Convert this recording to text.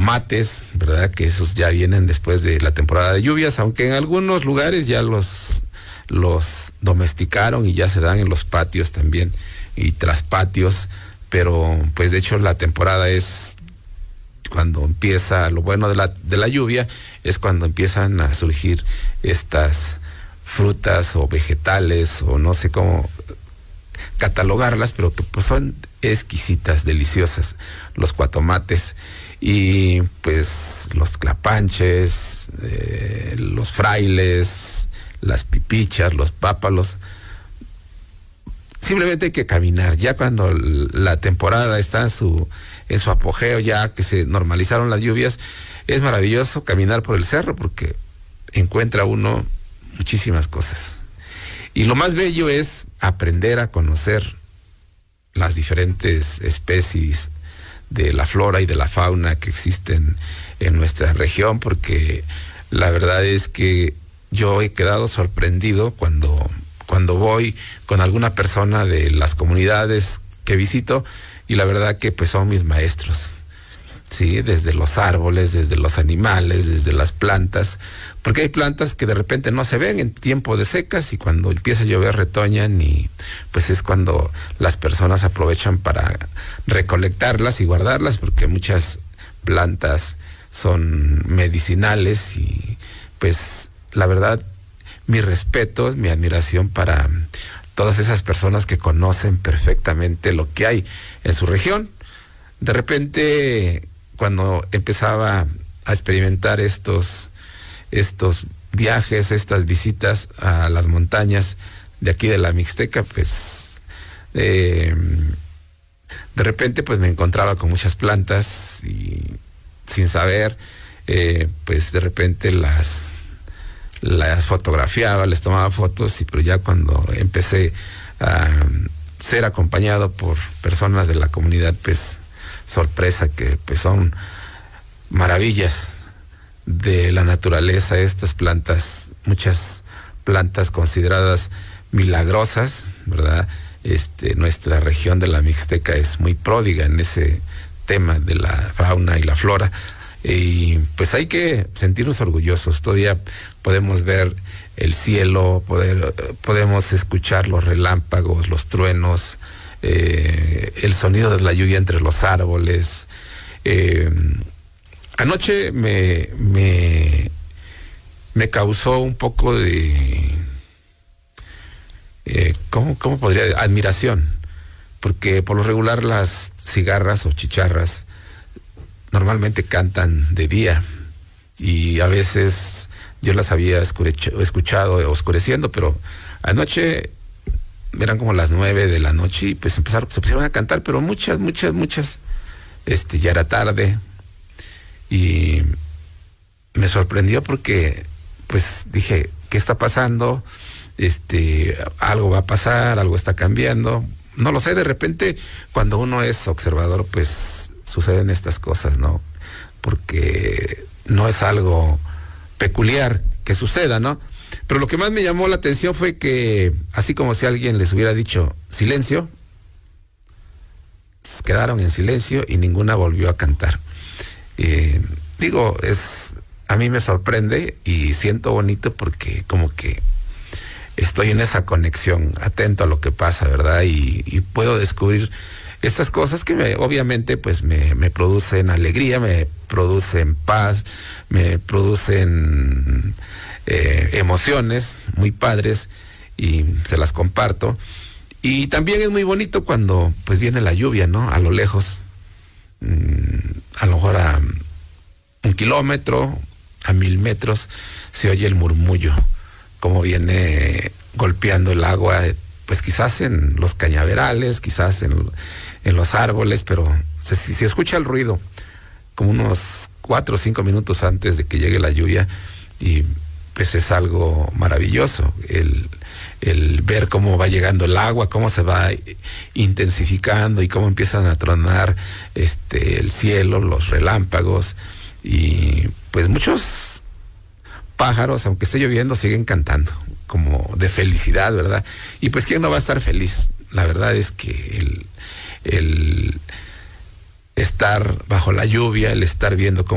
jitomates, ¿verdad? Que esos ya vienen después de la temporada de lluvias, aunque en algunos lugares ya los domesticaron y ya se dan en los patios también y traspatios, pero pues de hecho la temporada es cuando empieza, lo bueno de la lluvia es cuando empiezan a surgir estas frutas o vegetales, o no sé cómo catalogarlas, pero que pues son exquisitas, deliciosas, los cuatomates y pues los clapanches, los frailes, las pipichas, los pápalos. Simplemente hay que caminar. Ya cuando la temporada está en su apogeo, ya que se normalizaron las lluvias, es maravilloso caminar por el cerro porque encuentra uno muchísimas cosas. Y lo más bello es aprender a conocer las diferentes especies de la flora y de la fauna que existen en nuestra región, porque la verdad es que yo he quedado sorprendido cuando voy con alguna persona de las comunidades que visito, y la verdad que pues son mis maestros, ¿sí? Desde los árboles, desde los animales, desde las plantas, porque hay plantas que de repente no se ven en tiempo de secas y cuando empieza a llover retoñan, y pues es cuando las personas aprovechan para recolectarlas y guardarlas, porque muchas plantas son medicinales y pues la verdad mi respeto, mi admiración para todas esas personas que conocen perfectamente lo que hay en su región. De repente, cuando empezaba a experimentar estos viajes, estas visitas a las montañas de aquí de la Mixteca, pues de repente pues me encontraba con muchas plantas y sin saber, pues de repente las fotografiaba, les tomaba fotos, pero ya cuando empecé a ser acompañado por personas de la comunidad, pues sorpresa que pues son maravillas de la naturaleza, estas plantas, muchas plantas consideradas milagrosas, ¿verdad? Nuestra región de la Mixteca es muy pródiga en ese tema de la fauna y la flora. Y pues hay que sentirnos orgullosos. Todavía podemos ver el cielo, podemos escuchar los relámpagos, los truenos, el sonido de la lluvia entre los árboles. Anoche me causó un poco de ¿cómo podría? Admiración, porque por lo regular las cigarras o chicharras normalmente cantan de día y a veces yo las había escuchado oscureciendo, pero anoche eran como las 9 de la noche y pues se pusieron a cantar, pero muchas, ya era tarde y me sorprendió porque pues dije, ¿qué está pasando? Algo va a pasar, algo está cambiando, no lo sé. De repente cuando uno es observador pues suceden estas cosas, ¿no? Porque no es algo peculiar que suceda, ¿no? Pero lo que más me llamó la atención fue que, así como si alguien les hubiera dicho silencio, quedaron en silencio y ninguna volvió a cantar. A mí me sorprende y siento bonito porque como que estoy en esa conexión, atento a lo que pasa, ¿verdad? Y puedo descubrir estas cosas que obviamente pues me producen alegría, me producen paz, me producen emociones muy padres y se las comparto. Y también es muy bonito cuando pues viene la lluvia, ¿no? A lo lejos, a lo mejor a 1 kilómetro, a 1000 metros, se oye el murmullo, como viene golpeando el agua, pues quizás en los cañaverales, quizás en los árboles, pero se escucha el ruido como unos 4 o 5 minutos antes de que llegue la lluvia, y pues es algo maravilloso el ver cómo va llegando el agua, cómo se va intensificando y cómo empiezan a tronar el cielo, los relámpagos, y pues muchos pájaros, aunque esté lloviendo, siguen cantando como de felicidad, ¿verdad? Y pues ¿quién no va a estar feliz? La verdad es que el estar bajo la lluvia, el estar viendo cómo